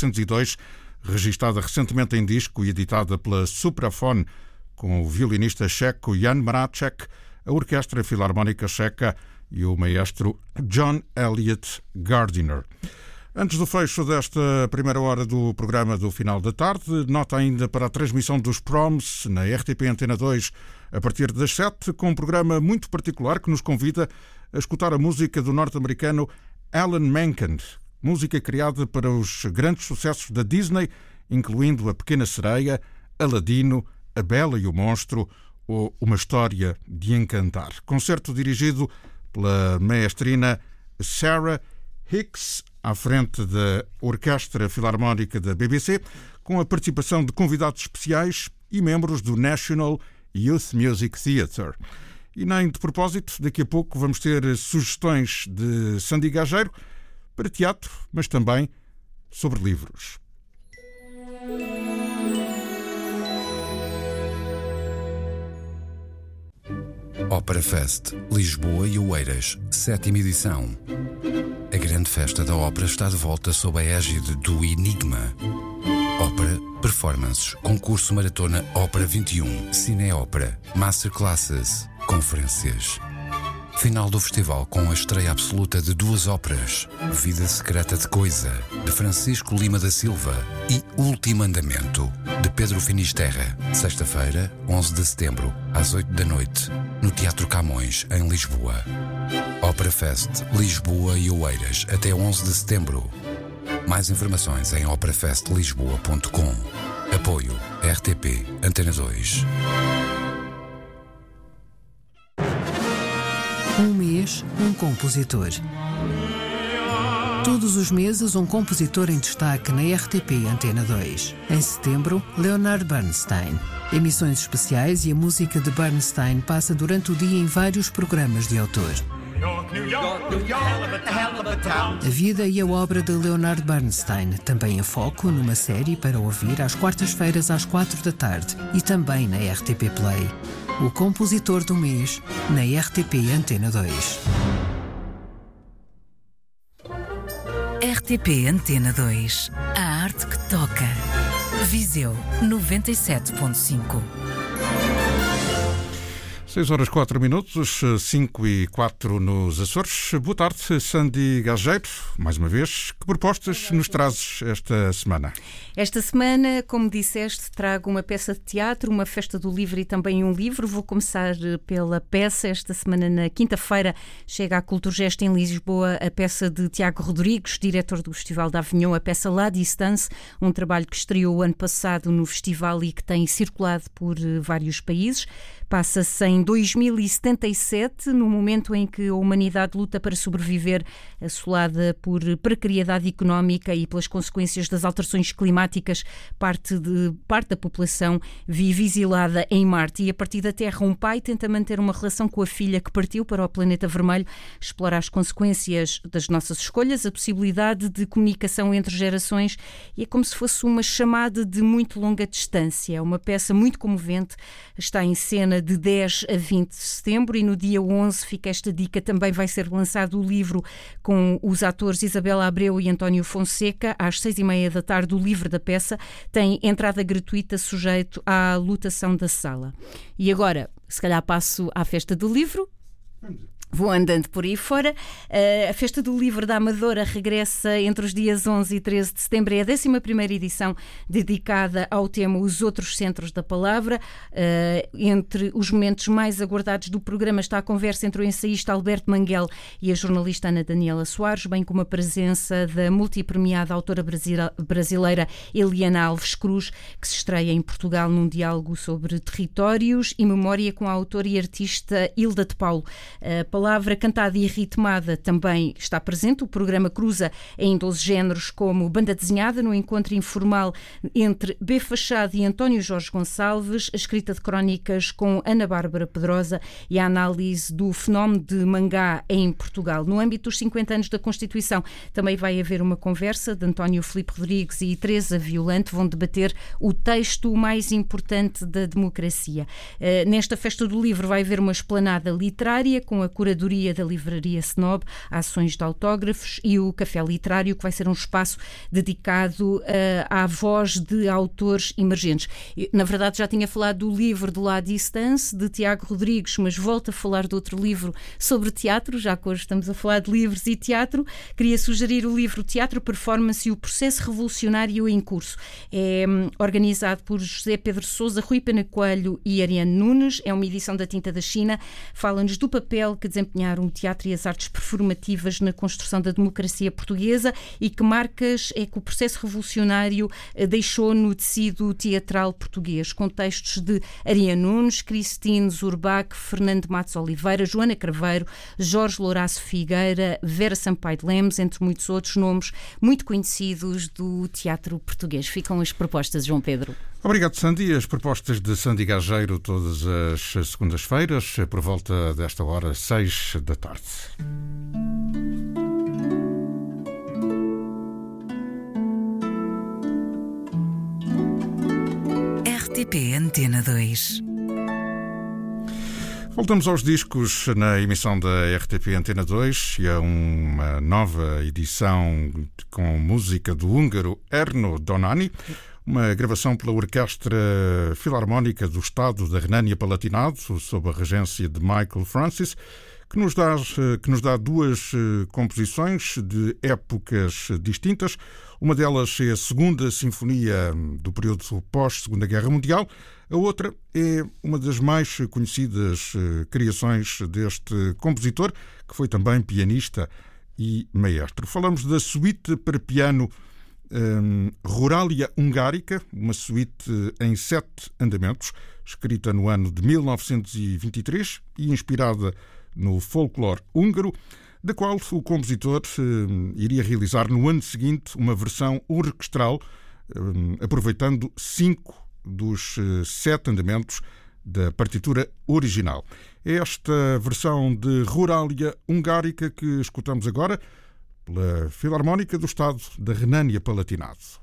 1902, registada recentemente em disco e editada pela Supraphon, com o violinista checo Jan Mracek, a Orquestra Filarmónica Checa e o maestro John Elliott Gardiner. Antes do fecho desta primeira hora do programa do final da tarde, nota ainda para a transmissão dos Proms na RTP Antena 2 a partir das 7, com um programa muito particular que nos convida a escutar a música do norte-americano Alan Menken, música criada para os grandes sucessos da Disney, incluindo A Pequena Sereia, Aladino, A Bela e o Monstro ou Uma História de Encantar. Concerto dirigido pela maestrina Sarah Hicks, à frente da Orquestra Filarmónica da BBC, com a participação de convidados especiais e membros do National Youth Music Theatre. E nem de propósito, daqui a pouco vamos ter sugestões de Sandy Gageiro para teatro, mas também sobre livros. Ópera Fest, Lisboa e Oeiras, 7ª edição. A grande festa da ópera está de volta sob a égide do Enigma. Ópera, performances, concurso maratona Ópera 21, cineópera, masterclasses, conferências. Final do festival com a estreia absoluta de 2 óperas, Vida Secreta de Coisa, de Francisco Lima da Silva, e Último Andamento, de Pedro Finisterra, sexta-feira, 11 de setembro, às 8 da noite, no Teatro Camões, em Lisboa. Ópera Fest, Lisboa e Oeiras, até 11 de setembro. Mais informações em operafestlisboa.com. Apoio RTP Antena 2. Um mês, um compositor. Todos os meses, um compositor em destaque na RTP Antena 2. Em setembro, Leonard Bernstein. Emissões especiais e a música de Bernstein passa durante o dia em vários programas de autor. A vida e a obra de Leonard Bernstein, também em foco numa série para ouvir às quartas-feiras às 4 da tarde e também na RTP Play. O compositor do mês, na RTP Antena 2. RTP Antena 2. A arte que toca. Viseu 97.5. 6h04, 5h04 nos Açores. Boa tarde, Sandy Gageiro. Mais uma vez, que propostas nos trazes esta semana? Esta semana, como disseste, trago uma peça de teatro, uma festa do livro e também um livro. Vou começar pela peça. Esta semana, na quinta-feira, chega à Culturgest em Lisboa a peça de Tiago Rodrigues, diretor do Festival de Avignon, a peça La Distance, um trabalho que estreou ano passado no festival e que tem circulado por vários países. Passa-se em 2077, no momento em que a humanidade luta para sobreviver, assolada por precariedade económica e pelas consequências das alterações climáticas. Parte da população vive exilada em Marte e, a partir da Terra, um pai tenta manter uma relação com a filha que partiu para o planeta vermelho, explora as consequências das nossas escolhas, a possibilidade de comunicação entre gerações, e é como se fosse uma chamada de muito longa distância. É uma peça muito comovente, está em cena de 10 a 20 de setembro e no dia 11, fica esta dica, também vai ser lançado o livro com os atores Isabela Abreu e António Fonseca, às 6h30 da tarde. O livro da peça tem entrada gratuita, sujeito à lotação da sala. E agora, se calhar passo à festa do livro. Vou andando por aí fora. A Festa do Livro da Amadora regressa entre os dias 11 e 13 de setembro. É a 11ª edição dedicada ao tema Os Outros Centros da Palavra. Entre os momentos mais aguardados do programa está a conversa entre o ensaísta Alberto Manguel e a jornalista Ana Daniela Soares, bem como a presença da multipremiada autora brasileira Eliana Alves Cruz, que se estreia em Portugal num diálogo sobre territórios e memória com a autora e artista Hilda de Paulo. A palavra cantada e ritmada também está presente. O programa cruza em 12 géneros, como banda desenhada, no encontro informal entre B. Fachado e António Jorge Gonçalves, a escrita de crónicas com Ana Bárbara Pedrosa e a análise do fenómeno de mangá em Portugal. No âmbito dos 50 anos da Constituição, também vai haver uma conversa de António Filipe Rodrigues e Teresa Violante, vão debater o texto mais importante da democracia. Nesta Festa do Livro vai haver uma esplanada literária com a curadoria curadoria da Livraria Snob, ações de autógrafos e o Café Literário, que vai ser um espaço dedicado à voz de autores emergentes. Na verdade, já tinha falado do livro de La Distance, de Tiago Rodrigues, mas volto a falar de outro livro sobre teatro, já que hoje estamos a falar de livros e teatro. Queria sugerir o livro Teatro, Performance e o Processo Revolucionário em Curso. É organizado por José Pedro Sousa, Rui Pena Coelho e Ariane Nunes. É uma edição da Tinta da China. Fala-nos do papel que desempenharam o teatro e as artes performativas na construção da democracia portuguesa e que marcas é que o processo revolucionário deixou no tecido teatral português. Com textos de Ariane Nunes, Cristine Zurbach, Fernando Matos Oliveira, Joana Craveiro, Jorge Louraço Figueira, Vera Sampaio de Lemos, entre muitos outros nomes muito conhecidos do teatro português. Ficam as propostas, João Pedro. Obrigado, Sandy. As propostas de Sandy Gageiro todas as segundas-feiras, por volta desta hora, 6 da tarde. RTP Antena 2. Voltamos aos discos na emissão da RTP Antena 2 e a uma nova edição com música do húngaro Erno Donani, uma gravação pela Orquestra Filarmónica do Estado da Renânia-Palatinado, sob a regência de Michael Francis, que nos dá duas composições de épocas distintas. Uma delas é a segunda sinfonia do período pós-Segunda Guerra Mundial. A outra é uma das mais conhecidas criações deste compositor, que foi também pianista e maestro. Falamos da suíte para piano Ruralia Hungárica, uma suíte em 7 andamentos, escrita no ano de 1923 e inspirada no folclore húngaro, da qual o compositor iria realizar no ano seguinte uma versão orquestral, aproveitando 5 dos 7 andamentos da partitura original. É esta versão de Ruralia Hungárica que escutamos agora pela Filarmónica do Estado da Renânia-Palatinado.